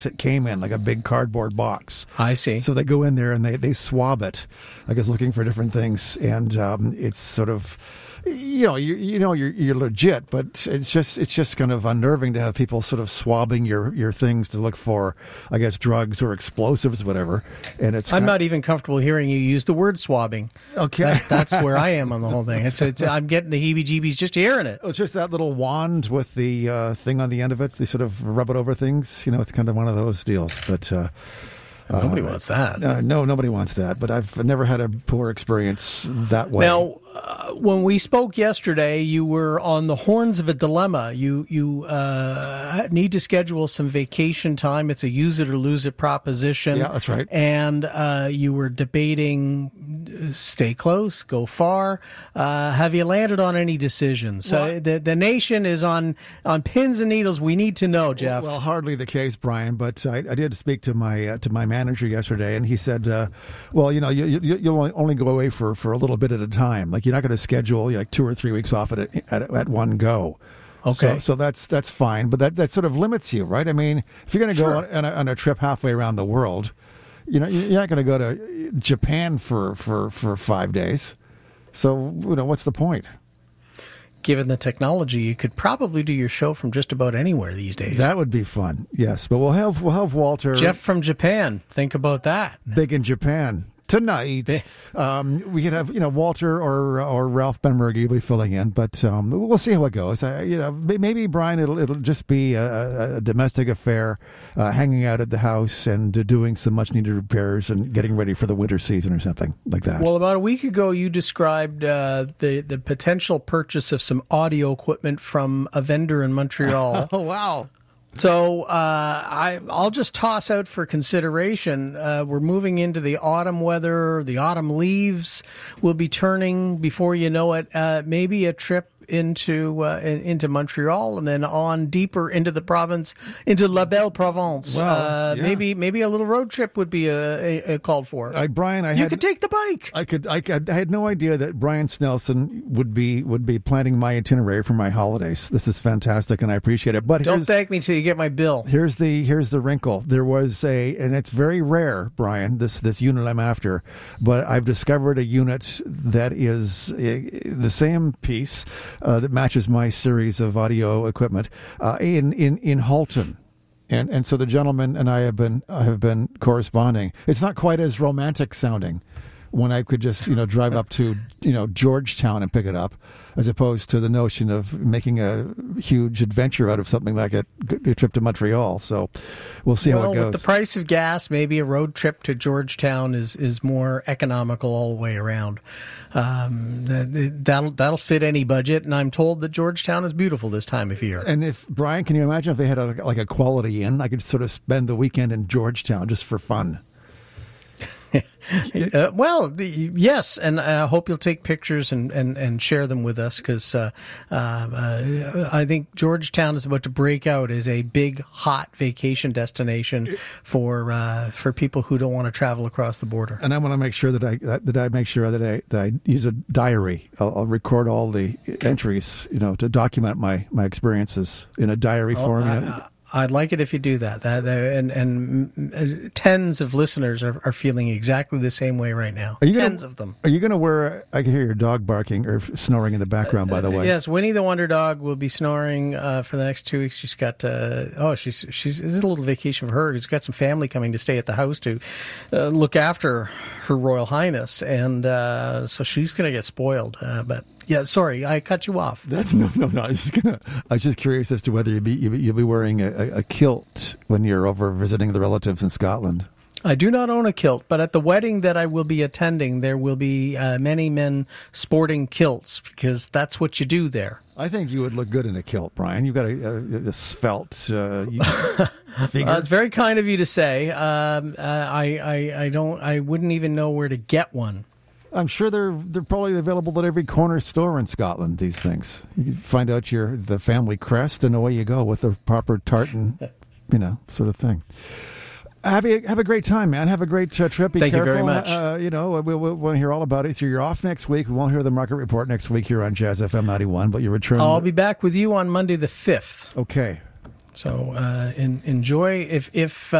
it came in, like a big cardboard box. I see. So they go in there and they swab it, I guess, looking for different things, and it's sort of, you're legit, but it's just kind of unnerving to have people sort of swabbing your things to look for, I guess, drugs or explosives, whatever. And I'm not even comfortable hearing you use the word swabbing. Okay, that's where I am on the whole thing. It's I'm getting the heebie-jeebies just hearing it. It's just that little wand with the thing on the end of it. They sort of rub it over things. It's kind of one of those deals, but. Nobody wants that. No, nobody wants that. But I've never had a poor experience that way. Now, when we spoke yesterday, you were on the horns of a dilemma. You need to schedule some vacation time. It's a use it or lose it proposition. Yeah, that's right. And you were debating stay close, go far. Have you landed on any decisions? Well, the nation is on pins and needles. We need to know, Jeff. Well, hardly the case, Brian. But I did speak to my manager yesterday, and he said, you'll only go away for a little bit at a time. Like, you're not going to schedule like 2 or 3 weeks off at one go. Okay. So that's fine, but that sort of limits you, right? I mean, if you're going to go on a trip halfway around the world, you're not going to go to Japan for 5 days. So, what's the point? Given the technology, you could probably do your show from just about anywhere these days. That would be fun, yes. But we'll have Walter. Jeff from Japan. Think about that. Big in Japan. Tonight, we could have Walter or Ralph Benmergui will be filling in, but we'll see how it goes. Maybe, Brian, it'll just be a domestic affair, hanging out at the house and doing some much needed repairs and getting ready for the winter season or something like that. Well, about a week ago, you described the potential purchase of some audio equipment from a vendor in Montreal. Oh, wow. So I'll just toss out for consideration. We're moving into the autumn weather. The autumn leaves will be turning before you know it. Maybe a trip into Montreal and then on deeper into the province, into La Belle Provence. Wow, yeah. Maybe a little road trip would be a called for. Brian, you could take the bike. I had no idea that Brian Snelson would be planning my itinerary for my holidays. This is fantastic, and I appreciate it. But don't thank me till you get my bill. Here's the wrinkle. There was and it's very rare, Brian, this unit I'm after, but I've discovered a unit that is the same piece that matches my series of audio equipment in Halton. And so the gentleman and I have been corresponding. It's not quite as romantic sounding when I could just drive up to Georgetown and pick it up, as opposed to the notion of making a huge adventure out of something like a trip to Montreal. So we'll see how it goes. With the price of gas, maybe a road trip to Georgetown is more economical all the way around. That'll fit any budget, and I'm told that Georgetown is beautiful this time of year. And if Brian, can you imagine if they had a Quality Inn? I could sort of spend the weekend in Georgetown just for fun. Yes, and I hope you'll take pictures and share them with us, because I think Georgetown is about to break out as a big, hot vacation destination for people who don't want to travel across the border. And I want to make sure that I use a diary. I'll record all the entries, to document my experiences in a diary form. I'd like it if you do that. And tens of listeners are feeling exactly the same way right now. Tens of them. Are you going to wear? I can hear your dog barking or snoring in the background. By the way, yes, Winnie the Wonder Dog will be snoring for the next 2 weeks. She's got she's this is a little vacation for her. She's got some family coming to stay at the house to look after Her Royal Highness, and so she's going to get spoiled. But. Yeah, sorry, I cut you off. That's no. I was just curious as to whether you'll be wearing a kilt when you're over visiting the relatives in Scotland. I do not own a kilt, but at the wedding that I will be attending, there will be many men sporting kilts, because that's what you do there. I think you would look good in a kilt, Brian. You've got a svelte figure. It's very kind of you to say. I wouldn't even know where to get one. I'm sure they're probably available at every corner store in Scotland, these things. You can find out the family crest, and away you go with the proper tartan, sort of thing. Have a great time, man. Have a great trip. Be Thank careful. You very much. We'll hear all about it. So you're off next week. We won't hear the market report next week here on Jazz FM 91, but you return. I'll be back with you on Monday the 5th. Okay. So enjoy if